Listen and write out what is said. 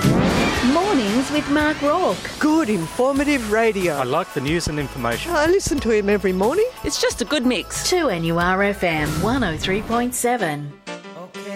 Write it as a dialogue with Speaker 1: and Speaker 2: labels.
Speaker 1: Mornings with Mark Rourke.
Speaker 2: Good, informative radio.
Speaker 3: I like the news and information.
Speaker 2: I listen to him every morning.
Speaker 1: It's just a good mix. 2NURFM 103.7.